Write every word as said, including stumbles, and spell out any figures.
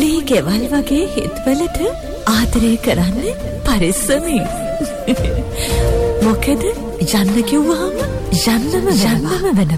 පොලේ ගෙවල් වගේ හිතවලට ආදරය කරන්න පරිස්සමින්. මොකද යන්න කිව්වහම යන්නම යන්නම වෙනවා.